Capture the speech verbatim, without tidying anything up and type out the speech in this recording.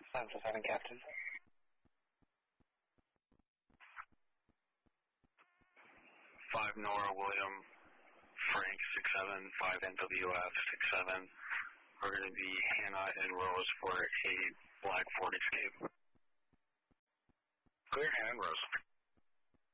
seven to seven, Captain. five Nora William Frank six seven, five N W F six seven. We're going to be Hannah and Rose for a Black Ford Escape. Clear, Hannah and Rose.